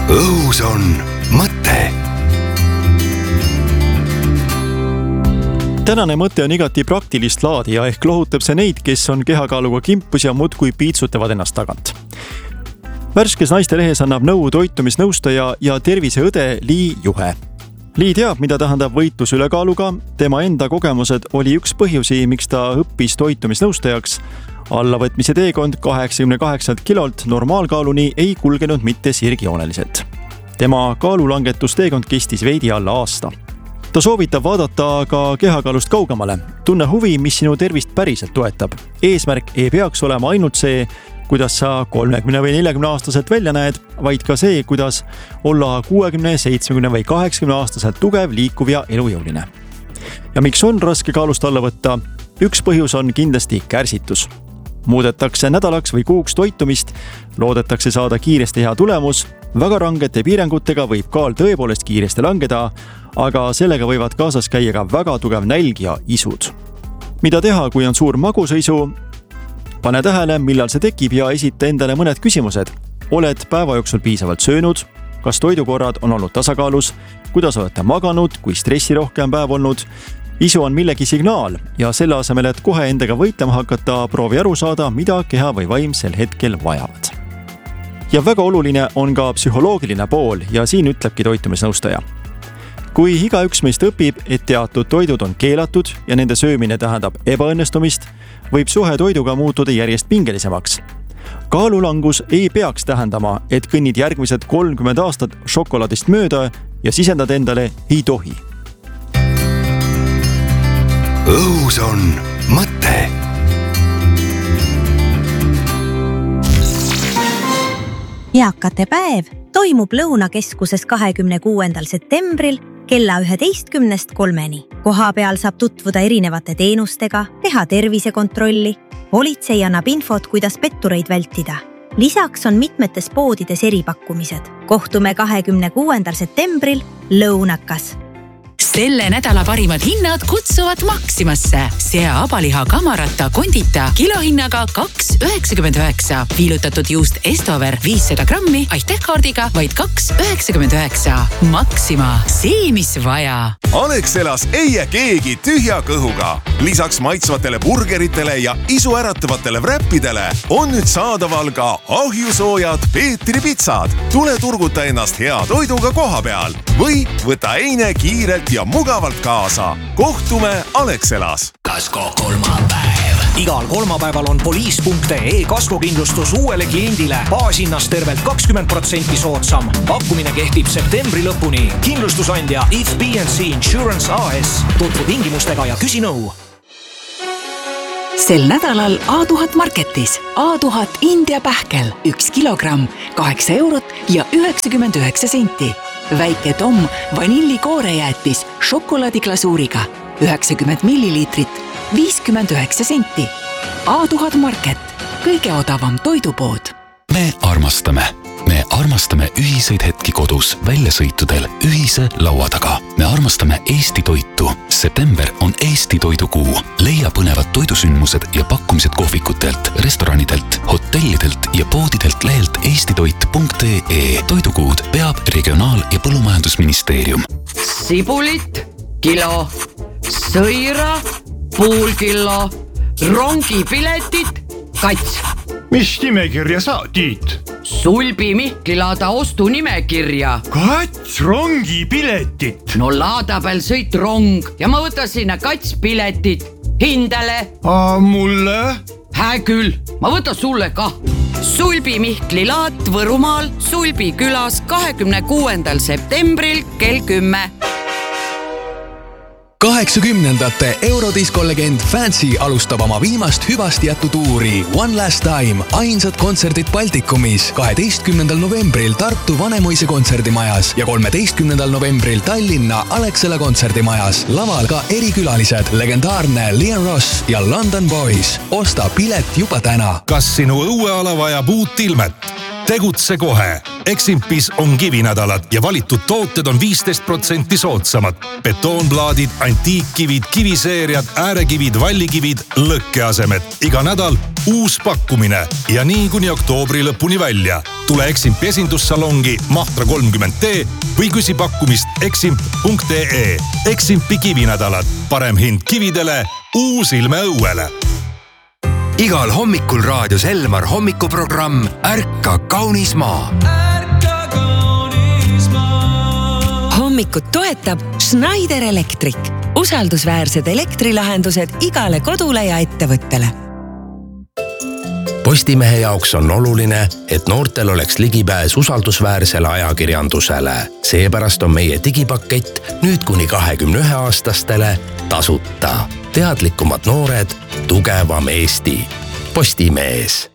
õhus on mõte. Tänane mõte on igati praktilist laadi ja ehk lohutab see neid, kes on kehakaaluga kimpus ja muudkui piitsutavad ennast tagant. Värskes Naistelehes annab nõu toitumisnõustaja ja terviseõde Lii Juhe. Lii teab, mida tähendab võitlus ülekaaluga. Tema enda kogemused oli üks põhjusi, miks ta õppis toitumisnõustajaks. Allavõtmise teekond 88 kilolt normaalkaaluni ei kulgenud mitte sirgjooneliselt. Tema kaalulangetusteekond kestis veidi alla aasta. Ta soovitab vaadata ka kehakaalust kaugemale. Tunne huvi, mis sinu tervist päriselt toetab. Eesmärk ei peaks olema ainult see, kuidas sa 30 või 40 aastaselt välja näed, vaid ka see, kuidas olla 60, 70 või 80 aastaselt tugev, liikuv ja elujõuline. Ja miks on raske kaalust alla võtta? Üks põhjus on kindlasti kärsitus. Muudetakse nädalaks või kuuks toitumist, loodetakse saada kiiresti hea tulemus, väga rangete piirangutega võib kaal tõepoolest kiiresti langeda, aga sellega võivad kaasas käia ka väga tugev nälg ja isud. Mida teha, kui on suur magusõisu? Pane tähele, millal see tekib ja esita endale mõned küsimused. Oled päeva jooksul piisavalt söönud? Kas toidukorrad on olnud tasakaalus? Kuidas olete maganud? Kui stressirohke on päev olnud? Isu on millegi signaal ja selle asemel, et kohe endaga võitlema hakata, proovi aru saada, mida keha või vaim sel hetkel vajavad. Ja väga oluline on ka psühholoogiline pool ja siin ütlebki toitumisnõustaja. Kui igaüks meist õpib, et teatud toidud on keelatud ja nende söömine tähendab ebaõnnestumist, võib suhe toiduga muutuda järjest pingelisemaks. Kaalulangus ei peaks tähendama, et kõnnid järgmised 30 aastat šokolaadist mööda ja sisendad endale ei tohi. Õhus on mõte. Eakate päev toimub Lõunakeskuses 26. septembril kella 11:03. Koha peal saab tutvuda erinevate teenustega, teha tervisekontrolli. Politsei annab infot, kuidas pettureid vältida. Lisaks on mitmetes poodides eripakkumised. Kohtume 26. septembril Lõunakas. Selle nädala parimad hinnad kutsuvad Maximasse. Sea abaliha kamarata kondita kilohinnaga 2,99. Viilutatud juust Estover 500 grammi aitähkaardiga vaid 2,99. Maxima, see mis vaja. Alexelas ei jää keegi tühja kõhuga. Lisaks maitsvatele burgeritele ja isuäratavatele wrappidele on nüüd saadaval ka ahjusoojad Peetri pitsad. Tule turguta ennast hea toiduga koha peal või võta eine kiirelt ja mugavalt kaasa. Kohtume Alexelas. Kasko kolmapäev. Igal kolmapäeval on poliis.ee kaskokindlustus uuele kliendile baashinnast tervelt 20% soodsam. Pakkumine kehtib septembri lõpuni. Kindlustusandja If B&C Insurance AS. Tutvu tingimustega ja küsi nõu. Sel nädalal A1000 Marketis A1000 India pähkel 1 kilogramm 8 eurot ja 99 senti. Väike Tom vanillikoorejäätis šokolaadiglasuuriga 90 milliliitrit 59 senti. A1000 Market, kõige odavam toidupood. Me armastame ühiseid hetki kodus, väljasõitudel, ühise laua taga. Me armastame Eesti toitu. September on Eesti toidukuu. Leia põnevad toidusündmused ja pakkumised kohvikutelt, restoranidelt, hotellidelt ja poodidelt lehelt eestitoit.ee. Toidukuud peab Regionaal- ja Põllumajandusministeerium. Sibulit, kilo, sõira, pool kilo, rongipiletit, kats. Mis nimekirja sa, Tiit? Sulbi Mihklilada ostunimekirja. Kats rongipiletit. No Laadapääl sõit rong ja ma võtan sinna katspiletit. Hindele. Mulle? Hää küll, ma võtan sulle ka. Sulbi Mihklilaat Võrumaal Sulbi külas 26. septembril kell 10. 80ndate Eurodisko-legend Fancy alustab oma viimast hüvasti jätutuuri One Last Time. Ainsad kontserdid Baltikumis 12. novembril Tartu Vanemuise kontserdimajas ja 13. novembril Tallinna Alexela kontserdimajas. Laval ka erikülalised, legendaarne Liam Ross ja London Boys. Osta pilet juba täna. Kas sinu õueala vajab uut ilmet? Tegutse kohe. Eximpis on kivinädalad ja valitud tooted on 15% soodsamad. Betoonplaadid, antiikkivid, kiviseeriad, äärekivid, vallikivid, lõkkeasemed. Iga nädal uus pakkumine ja nii kuni oktoobri lõpuni välja. Tule Eximpi esindussalongi Mahtra 30D või küsi pakkumist eximp.ee. Eximpi kivinädalad. Parem hind kividele, uus ilme õuele. Igal hommikul raadios Elmar hommikuprogramm Ärka kaunis maa. Hommikut toetab Schneider Electric. Usaldusväärsed elektrilahendused igale kodule ja ettevõttele. Postimehe jaoks on oluline, et noortel oleks ligipääs usaldusväärsele ajakirjandusele. Seepärast on meie digipakett nüüd kuni 21-aastastele tasuta. Teadlikumad noored, tugevam Eesti. Postimees.